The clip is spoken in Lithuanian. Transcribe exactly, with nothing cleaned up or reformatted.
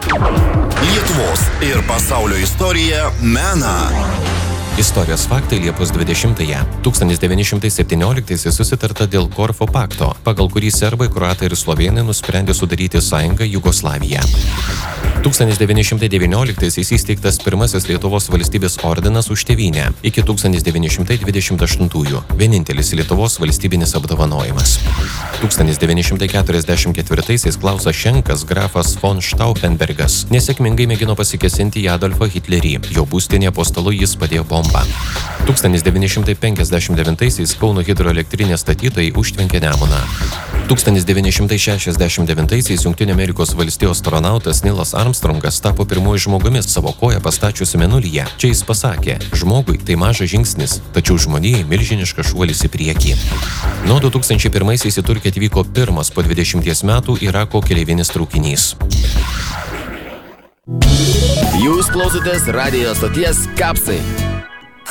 Lietuvos ir pasaulio istorija mena. Istorijos faktai Liepos dvidešimtąją. tūkstantis devyni šimtai septynioliktaisiais susitarta dėl Korfo pakto, pagal kurį serbai, kroatai ir slovėnai nusprendė sudaryti sąjungą Jugoslaviją. tūkstantis devyni šimtai devynioliktaisiais įsteigtas pirmasis Lietuvos valstybės ordinas už tėvynę. Iki tūkstantis devyni šimtai dvidešimt aštuntųjų. Vienintelis Lietuvos valstybinis apdovanojimas. tūkstantis devyni šimtai keturiasdešimt ketvirtaisiais Klausas Šenkas, grafas von Stauffenbergas, nesėkmingai mėgino pasikėsinti į Adolfą Hitlerį. Jo būstinėje po stalu jis padėjo bombą. tūkstantis devyni šimtai penkiasdešimt devintaisiais Kauno hidroelektrinės statytojai užtvenkė Nemuną. tūkstantis devyni šimtai šešiasdešimt devintaisiais Jungtinių Amerikos valstijų astronautas Nilas Armstrongas tapo pirmuoju žmogumi savo koją pastačiusi mėnulyje. Čia jis pasakė, žmogui tai mažas žingsnis, tačiau žmonijai milžiniškas šuolis į priekį. Nuo du tūkstančiai pirmaisiais į Turkiją atvyko pirmas po dvidešimties metų Irako keleivinis traukinys. Jūs klausotės radijo stoties Kapsai.